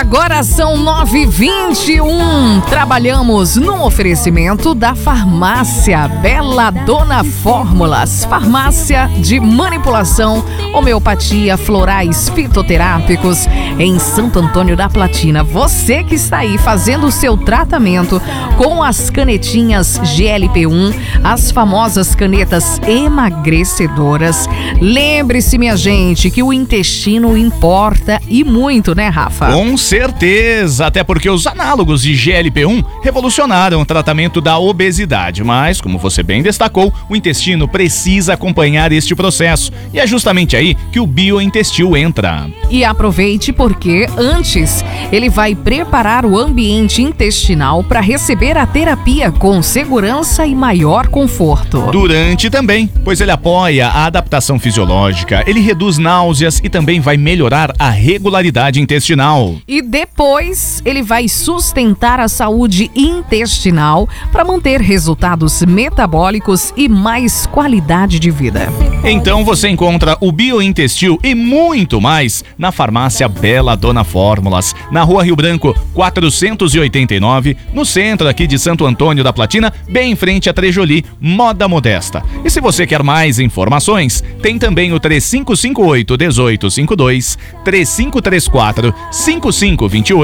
Agora são 9h21. Trabalhamos no oferecimento da Farmácia Bela Dona Fórmulas. Farmácia de manipulação, homeopatia, florais, fitoterápicos em Santo Antônio da Platina. Você que está aí fazendo o seu tratamento com as canetinhas GLP-1, as famosas canetas emagrecedoras. Lembre-se, minha gente, que o intestino importa e muito, né, Rafa? Com certeza, até porque os análogos de GLP-1 revolucionaram o tratamento da obesidade, mas, como você bem destacou, o intestino precisa acompanhar este processo e é justamente aí que o Biointestil entra. E aproveite porque antes ele vai preparar o ambiente intestinal para receber a terapia com segurança e maior conforto. Durante também, pois ele apoia a adaptação fisiológica, ele reduz náuseas e também vai melhorar a regularidade intestinal. E depois ele vai sustentar a saúde intestinal para manter resultados metabólicos e mais qualidade de vida. Então você encontra o Biointestil e muito mais na Farmácia Bela Dona Fórmulas, na Rua Rio Branco 489, no centro aqui de Santo Antônio da Platina, bem em frente a Trejoli, Moda Modesta. E se você quer mais informações, tem também o 3558-1852, 3534-5528,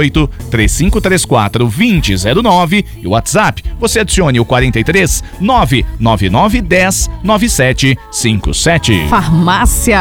3534-2009 e o WhatsApp, você adicione o 43 999 10 9757. Farmácia